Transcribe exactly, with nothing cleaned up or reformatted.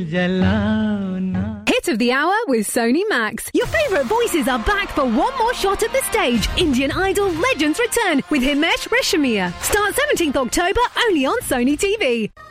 Hit of the hour with Sony Max. Your favourite voices are back for one more shot at the stage. Indian Idol Legends return with Himesh Reshammiya. Start seventeenth October only on Sony T V.